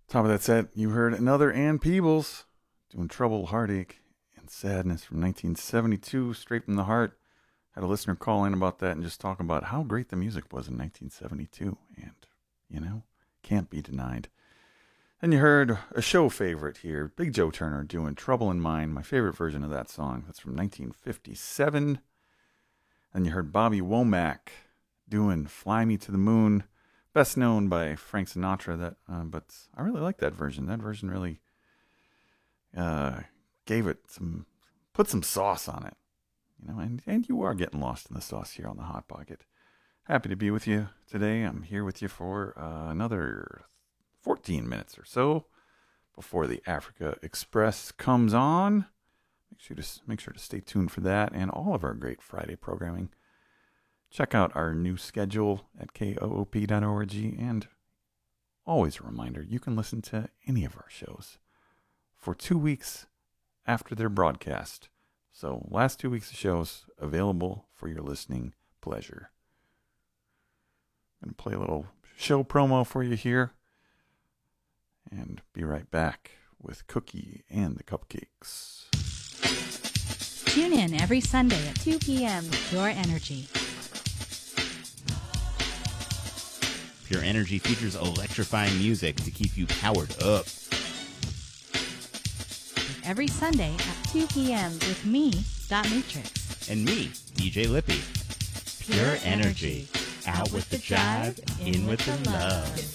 Top of that set, you heard another Ann Peebles doing Trouble, Heartache, and Sadness from 1972, straight from the heart. Had a listener call in about that and just talk about how great the music was in 1972. And, can't be denied. Then you heard a show favorite here, Big Joe Turner doing Trouble in Mind, my favorite version of that song. That's from 1957. Then you heard Bobby Womack doing Fly Me to the Moon, best known by Frank Sinatra. But I really like that version. That version really put some sauce on it. And you are getting lost in the sauce here on the Hot Pocket. Happy to be with you today. I'm here with you for another 14 minutes or so before the Africa Express comes on. Make sure to stay tuned for that and all of our great Friday programming. Check out our new schedule at koop.org, and always a reminder, you can listen to any of our shows for 2 weeks after their broadcast. So last 2 weeks of shows available for your listening pleasure. I'm going to play a little show promo for you here and be right back with Cookie and the Cupcakes. Tune in every Sunday at 2 p.m. Pure Energy. Pure Energy features electrifying music to keep you powered up. Every Sunday at 2 p.m. with me, Dot Matrix. And me, DJ Lippy. Pure Energy. Out with the jive, in with the love.